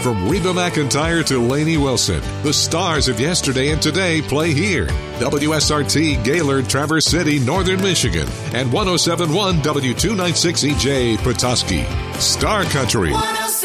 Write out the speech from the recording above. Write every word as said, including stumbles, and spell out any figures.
From Reba McEntire to Lainey Wilson, the stars of yesterday and today play here. W S R T, Gaylord, Traverse City, Northern Michigan, and one oh seven point one W two ninety-six E J, Petoskey. Star Country.